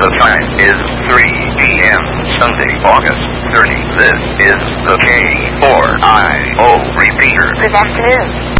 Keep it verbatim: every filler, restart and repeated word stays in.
The time is three p m Sunday, August thirtieth. This is the K four I O repeater. Good afternoon.